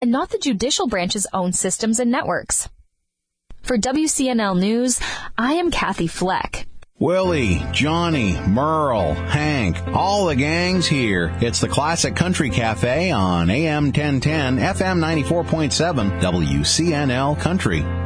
and not the judicial branch's own systems and networks. For WCNL News, I am Kathy Fleck. Willie, Johnny, Merle, Hank, all the gang's here. It's the Classic Country Cafe on AM 1010, FM 94.7, WCNL Country.